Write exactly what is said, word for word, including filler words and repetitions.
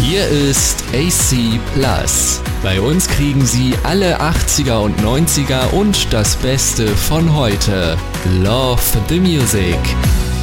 Hier ist A C Plus. Bei uns kriegen Sie alle achtziger und neunziger und das Beste von heute. Love the Music.